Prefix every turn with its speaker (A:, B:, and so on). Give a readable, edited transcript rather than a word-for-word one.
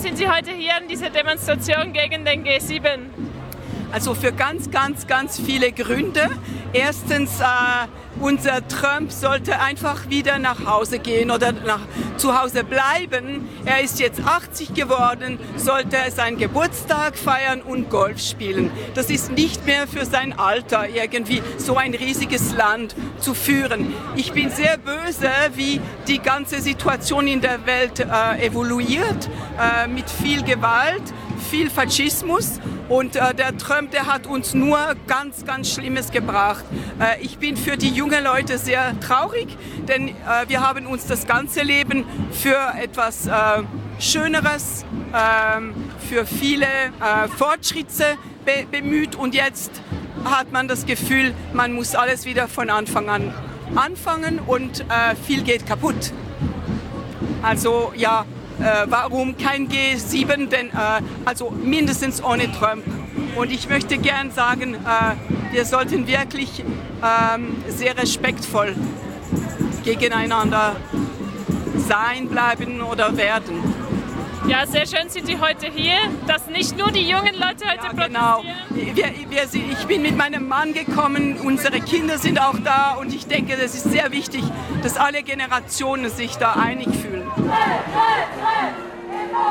A: sind Sie heute hier an dieser Demonstration gegen den G7?
B: Also für ganz viele Gründe. Erstens, unser Trump sollte einfach wieder nach Hause gehen oder zu Hause bleiben. Er ist jetzt 80 geworden, sollte seinen Geburtstag feiern und Golf spielen. Das ist nicht mehr für sein Alter, irgendwie so ein riesiges Land zu führen. Ich bin sehr böse, wie die ganze Situation in der Welt evoluiert, mit viel Gewalt, viel Faschismus. Und der Trump, der hat uns nur ganz Schlimmes gebracht. Ich bin für die jungen Leute sehr traurig, denn wir haben uns das ganze Leben für etwas Schöneres, für viele Fortschritte bemüht. Und jetzt hat man das Gefühl, man muss alles wieder von Anfang an anfangen und viel geht kaputt. Also ja. Warum kein G7, denn also mindestens ohne Trump. Und ich möchte gern sagen, wir sollten wirklich sehr respektvoll gegeneinander sein, bleiben oder werden.
A: Ja, sehr schön sind Sie heute hier, dass nicht nur die jungen Leute heute
B: genau.
A: protestieren.
B: Ich bin mit meinem Mann gekommen, unsere Kinder sind auch da und ich denke, es ist sehr wichtig, dass alle Generationen sich da einig fühlen.
C: Hey, hey, hey.